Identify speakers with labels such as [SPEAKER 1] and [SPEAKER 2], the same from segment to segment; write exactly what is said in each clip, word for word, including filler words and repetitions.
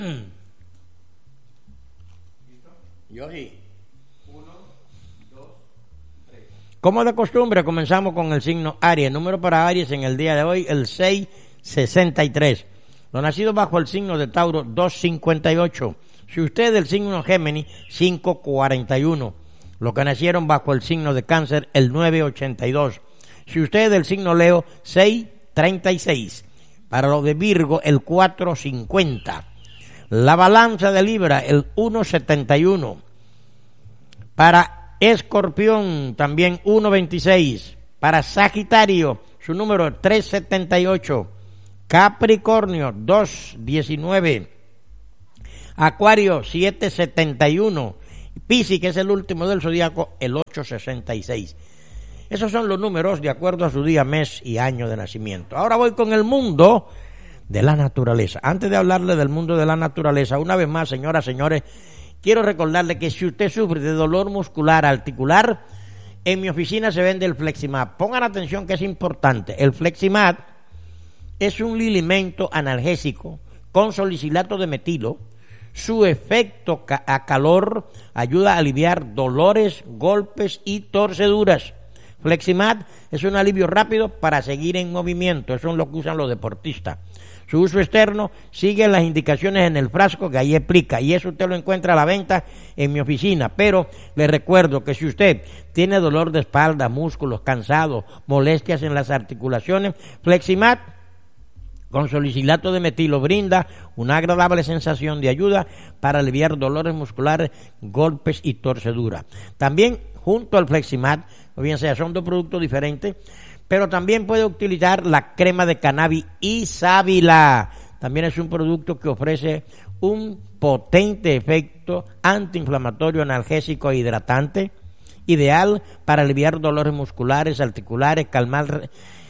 [SPEAKER 1] Yo sí. Como de costumbre, comenzamos con el signo Aries. El número para Aries en el día de hoy, el seiscientos sesenta y tres. Los nacidos bajo el signo de Tauro, doscientos cincuenta y ocho. Si usted es del signo Géminis, quinientos cuarenta y uno. Los que nacieron bajo el signo de Cáncer, el novecientos ochenta y dos. Si usted es del signo Leo, seiscientos treinta y seis. Para los de Virgo, el cuatrocientos cincuenta. La balanza de Libra, el ciento setenta y uno. Para Escorpión, también ciento veintiséis. Para Sagitario, su número es trescientos setenta y ocho. Capricornio, doscientos diecinueve. Acuario, setecientos setenta y uno. Piscis, que es el último del zodiaco, el ochocientos sesenta y seis. Esos son los números de acuerdo a su día, mes y año de nacimiento. Ahora voy con el mundo de la naturaleza. Antes de hablarle del mundo de la naturaleza, una vez más, señoras, señores, quiero recordarle que si usted sufre de dolor muscular articular, en mi oficina se vende el Fleximat. Pongan atención que es importante. El Fleximat es un lilimento analgésico con salicilato de metilo. Su efecto a calor ayuda a aliviar dolores, golpes y torceduras. Fleximat es un alivio rápido para seguir en movimiento. Eso es lo que usan los deportistas. Su uso externo sigue las indicaciones en el frasco que ahí explica, y eso usted lo encuentra a la venta en mi oficina. Pero le recuerdo que si usted tiene dolor de espalda, músculos, cansado, molestias en las articulaciones, Fleximat con salicilato de metilo brinda una agradable sensación de ayuda para aliviar dolores musculares, golpes y torceduras. También junto al Fleximat, o bien sea, son dos productos diferentes, pero también puede utilizar la crema de cannabis y sábila. También es un producto que ofrece un potente efecto antiinflamatorio, analgésico e hidratante, ideal para aliviar dolores musculares, articulares, calmar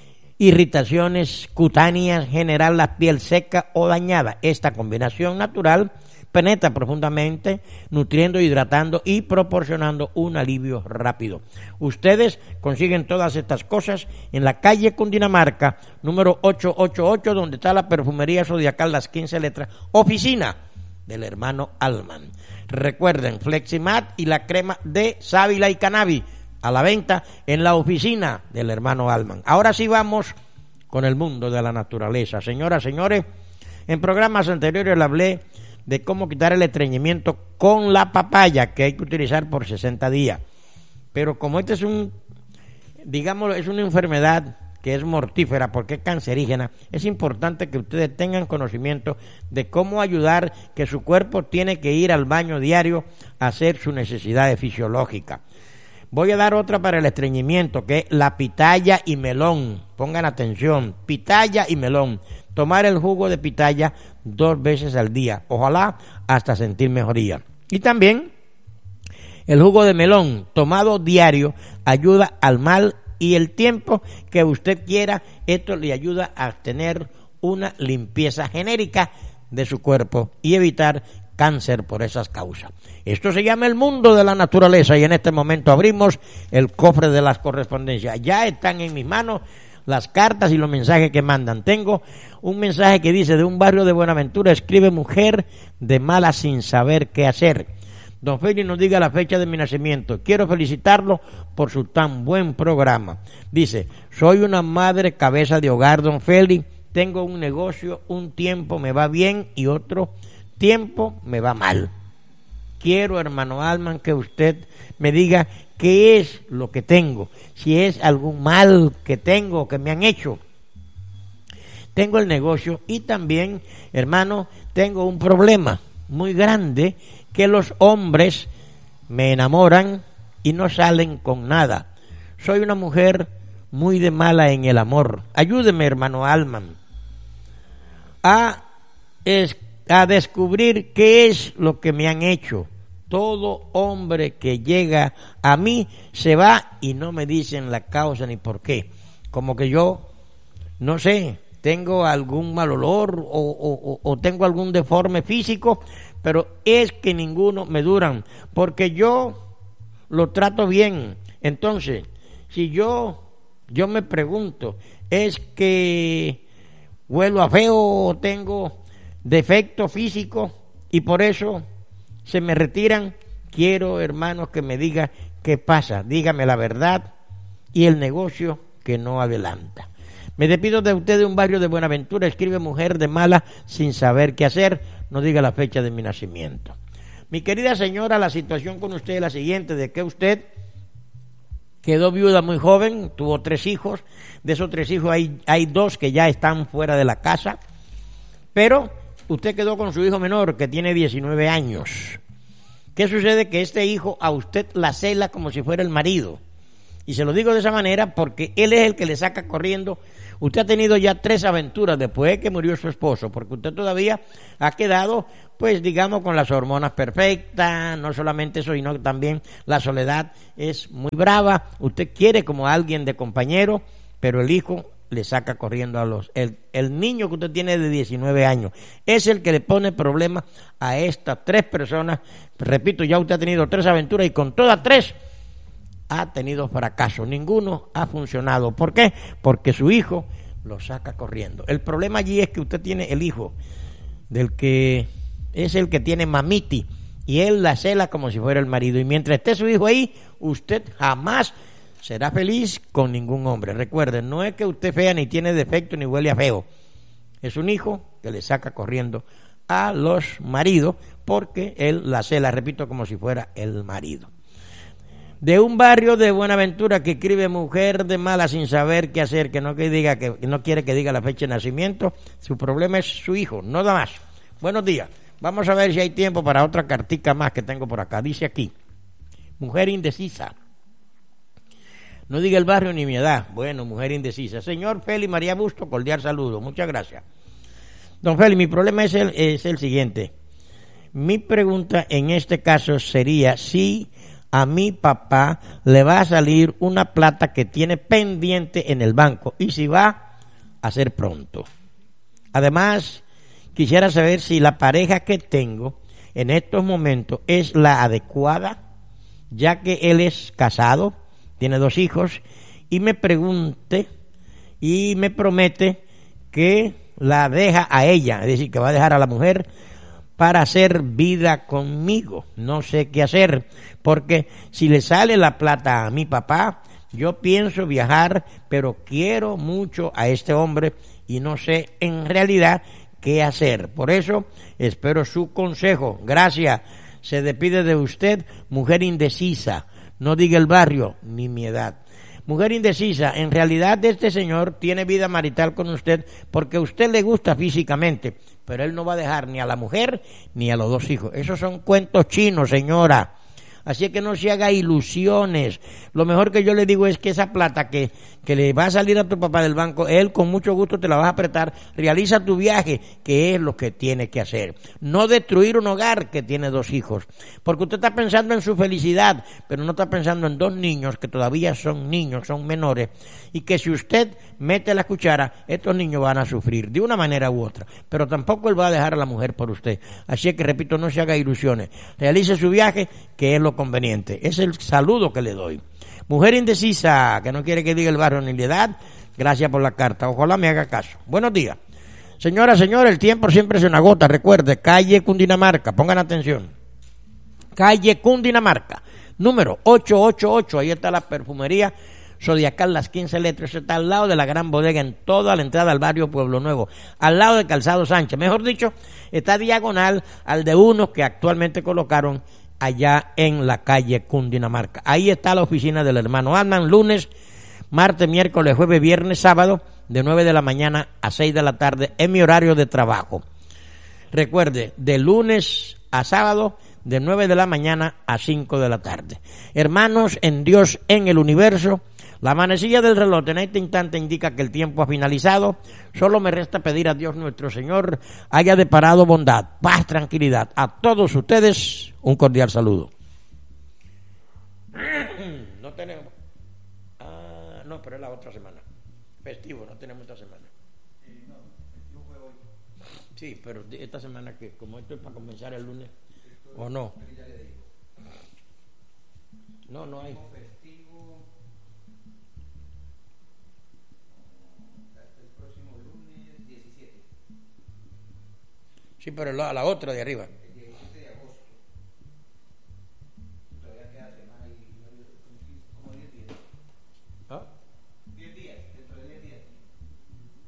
[SPEAKER 1] irritaciones cutáneas, generar la piel seca o dañada. Esta combinación natural penetra profundamente, nutriendo, hidratando y proporcionando un alivio rápido. Ustedes consiguen todas estas cosas en la calle Cundinamarca, número ochocientos ochenta y ocho, donde está la perfumería zodiacal, las quince letras, oficina del hermano Alman. Recuerden, Fleximat y la crema de sábila y cannabis a la venta en la oficina del hermano Alman. Ahora sí vamos con el mundo de la naturaleza. Señoras, señores, en programas anteriores le hablé de cómo quitar el estreñimiento con la papaya, que hay que utilizar por sesenta días. Pero como este es un, digámoslo, es una enfermedad que es mortífera porque es cancerígena, es importante que ustedes tengan conocimiento de cómo ayudar, que su cuerpo tiene que ir al baño diario a hacer sus necesidades fisiológicas. Voy a dar otra para el estreñimiento, que es la pitaya y melón. Pongan atención, pitaya y melón. Tomar el jugo de pitaya dos veces al día, ojalá hasta sentir mejoría. Y también el jugo de melón tomado diario ayuda al mal y el tiempo que usted quiera. Esto le ayuda a tener una limpieza genérica de su cuerpo y evitar cáncer por esas causas. Esto se llama el mundo de la naturaleza, y en este momento abrimos el cofre de las correspondencias. Ya están en mis manos las cartas y los mensajes que mandan. Tengo un mensaje que dice: de un barrio de Buenaventura, escribe mujer de mala sin saber qué hacer. Don Félix nos diga la fecha de mi nacimiento. Quiero felicitarlo por su tan buen programa. Dice: soy una madre cabeza de hogar, don Félix. Tengo un negocio, un tiempo me va bien y otro tiempo me va mal. Quiero, hermano Alman, que usted me diga qué es lo que tengo, si es algún mal que tengo, que me han hecho. Tengo el negocio y también, hermano, tengo un problema muy grande, que los hombres me enamoran y no salen con nada. Soy una mujer muy de mala en el amor. Ayúdeme, hermano Alman, a es a descubrir qué es lo que me han hecho. Todo hombre que llega a mí se va y no me dicen la causa ni por qué. Como que yo, no sé, tengo algún mal olor o, o, o tengo algún deforme físico, pero es que ninguno me duran, porque yo lo trato bien. Entonces, si yo, yo me pregunto, ¿es que huelo a feo o tengo defecto físico? y por eso se me retiran. Quiero, hermanos, que me diga qué pasa, dígame la verdad y el negocio que no adelanta. Me despido de usted de un barrio de Buenaventura. Escribe mujer de mala sin saber qué hacer. No diga la fecha de mi nacimiento. Mi querida señora, la situación con usted es la siguiente, de que usted quedó viuda muy joven, tuvo tres hijos. De esos tres hijos hay, hay dos que ya están fuera de la casa, pero usted quedó con su hijo menor que tiene diecinueve años. ¿Qué sucede? Que este hijo a usted la cela como si fuera el marido. Y se lo digo de esa manera porque él es el que le saca corriendo. Usted ha tenido ya tres aventuras después de que murió su esposo, porque usted todavía ha quedado, pues digamos, con las hormonas perfectas. No solamente eso, sino que también la soledad es muy brava. Usted quiere como alguien de compañero, pero el hijo le saca corriendo a los... El, el niño que usted tiene de diecinueve años es el que le pone problemas a estas tres personas. Repito, ya usted ha tenido tres aventuras y con todas tres ha tenido fracaso, ninguno ha funcionado. ¿Por qué? Porque su hijo lo saca corriendo. El problema allí es que usted tiene el hijo del que es el que tiene mamiti y él la cela como si fuera el marido, y mientras esté su hijo ahí, usted jamás será feliz con ningún hombre. Recuerden, no es que usted fea ni tiene defecto ni huele a feo, es un hijo que le saca corriendo a los maridos porque él la cela, repito, como si fuera el marido. De un barrio de Buenaventura que escribe mujer de mala sin saber qué hacer, que no, que diga, que no quiere que diga la fecha de nacimiento. Su problema es su hijo, no da más. Buenos días. Vamos a ver si hay tiempo para otra cartica más que tengo por acá. Dice aquí, mujer indecisa. No diga el barrio ni mi edad. Bueno, mujer indecisa. Señor Félix María Busto, cordial saludo. Muchas gracias. Don Félix, mi problema es el, es el siguiente. Mi pregunta en este caso sería si a mi papá le va a salir una plata que tiene pendiente en el banco y si va a ser pronto. Además, quisiera saber si la pareja que tengo en estos momentos es la adecuada, ya que él es casado, tiene dos hijos, y me pregunte y me promete que la deja a ella, es decir, que va a dejar a la mujer para hacer vida conmigo. No sé qué hacer, porque si le sale la plata a mi papá, yo pienso viajar, pero quiero mucho a este hombre y no sé en realidad qué hacer. Por eso espero su consejo. Gracias. Se despide de usted, mujer indecisa. No diga el barrio ni mi edad. Mujer indecisa, en realidad este señor tiene vida marital con usted porque a usted le gusta físicamente, pero él no va a dejar ni a la mujer ni a los dos hijos. Esos son cuentos chinos, señora. Así que no se haga ilusiones. Lo mejor que yo le digo es que esa plata que, que le va a salir a tu papá del banco, él con mucho gusto te la va a apretar. Realiza tu viaje, que es lo que tiene que hacer. No destruir un hogar que tiene dos hijos. Porque usted está pensando en su felicidad, pero no está pensando en dos niños que todavía son niños, son menores. Y que si usted mete la cuchara, estos niños van a sufrir de una manera u otra. Pero tampoco él va a dejar a la mujer por usted. Así que, repito, no se haga ilusiones. Realice su viaje, que es lo conveniente. Es el saludo que le doy. Mujer indecisa, que no quiere que diga el barrio ni la edad, gracias por la carta. Ojalá me haga caso. Buenos días. Señora, señor, el tiempo siempre se nos agota. Recuerde, calle Cundinamarca, pongan atención. Calle Cundinamarca, número ochocientos ochenta y ocho, ahí está la perfumería Zodiacal, las quince letras, está al lado de la gran bodega, en toda la entrada al barrio Pueblo Nuevo, al lado de Calzado Sánchez. Mejor dicho, está diagonal al de uno que actualmente colocaron allá en la calle Cundinamarca. Ahí está la oficina del hermano Andan, lunes, martes, miércoles, jueves, viernes, sábado, de nueve de la mañana a seis de la tarde, en mi horario de trabajo. Recuerde, de lunes a sábado, de nueve de la mañana a cinco de la tarde. Hermanos en Dios, en el universo, la manecilla del reloj en este instante indica que el tiempo ha finalizado. Solo me resta pedir a Dios nuestro Señor haya deparado bondad, paz, tranquilidad. A todos ustedes, un cordial saludo. No tenemos. Ah, no, pero es la otra semana. Festivo, no tenemos esta semana. Eh, no, festivo fue hoy. Sí, pero esta semana que, como esto es para comenzar el lunes, ¿o no? No, no hay. Sí, pero la, la otra de arriba.